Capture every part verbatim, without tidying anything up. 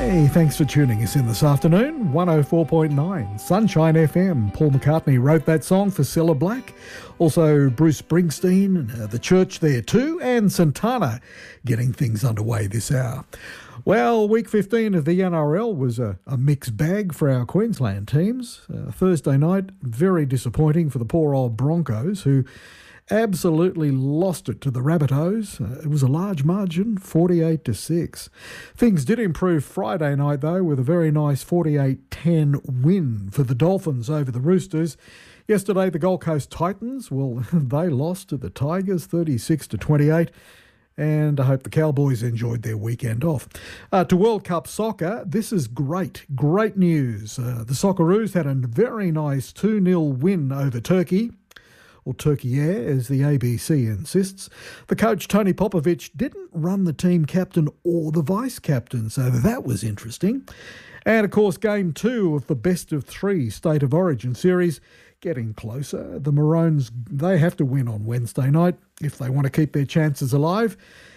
Hey, thanks for tuning us in this afternoon. one oh four point nine Sunshine F M. Paul McCartney wrote that song for Cilla Black. Also Bruce Springsteen, uh, The Church there too, and Santana getting things underway this hour. Well, week fifteen of the N R L was a, a mixed bag for our Queensland teams. Uh, Thursday night, very disappointing for the poor old Broncos, who absolutely lost it to the Rabbitohs. Uh, it was a large margin, forty-eight to six. Things did improve Friday night, though, with a very nice forty-eight ten win for the Dolphins over the Roosters. Yesterday, the Gold Coast Titans, well, they lost to the Tigers, thirty-six to twenty-eight. And I hope the Cowboys enjoyed their weekend off. Uh, to World Cup soccer, this is great, great news. Uh, the Socceroos had a very nice two nil win over Turkey, or Turkey Air, as the A B C insists. The coach, Tony Popovic, didn't run the team captain or the vice-captain, so that was interesting. And, of course, game two of the best of three State of Origin series getting closer. The Maroons, they have to win on Wednesday night if they want to keep their chances alive.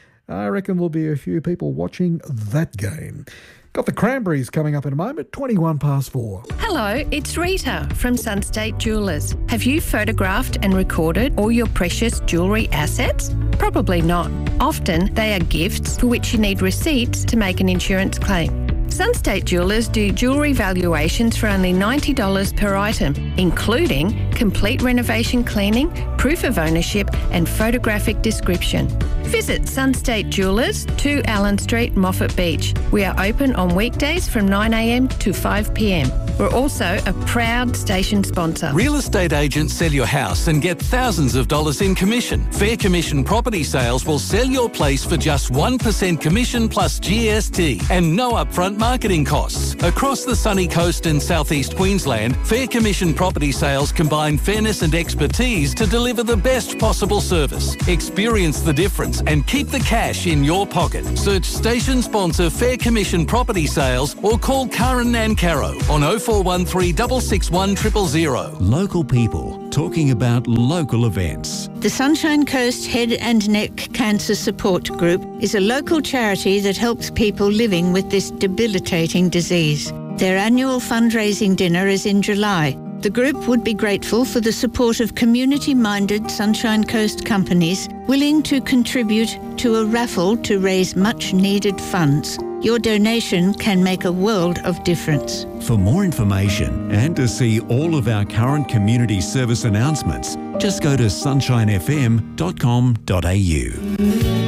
I reckon there'll be a few people watching that game. Got the Cranberries coming up in a moment, twenty-one past four. Hello, it's Rita from Sunstate Jewellers. Have you photographed and recorded all your precious jewellery assets? Probably not. Often they are gifts for which you need receipts to make an insurance claim. Sunstate Jewellers do jewellery valuations for only ninety dollars per item, including complete renovation cleaning, proof of ownership and photographic description. Visit Sunstate Jewellers, two Allen Street, Moffat Beach. We are open on weekdays from nine a m to five p m. We're also a proud station sponsor. Real estate agents sell your house and get thousands of dollars in commission. Fair Commission Property Sales will sell your place for just one percent commission plus G S T and no upfront marketing costs. Across the sunny coast and southeast Queensland, Fair Commission Property Sales combine fairness and expertise to deliver the best possible service. Experience the difference and keep the cash in your pocket. Search station sponsor Fair Commission Property Sales or call Karen Nancaro on oh four one three, six six one, zero zero zero. Local people talking about local events. The Sunshine Coast Head and Neck Cancer Support Group is a local charity that helps people living with this debilitating disease. Their annual fundraising dinner is in July. The group would be grateful for the support of community-minded Sunshine Coast companies willing to contribute to a raffle to raise much-needed funds. Your donation can make a world of difference. For more information and to see all of our current community service announcements, just go to sunshine f m dot com dot a u.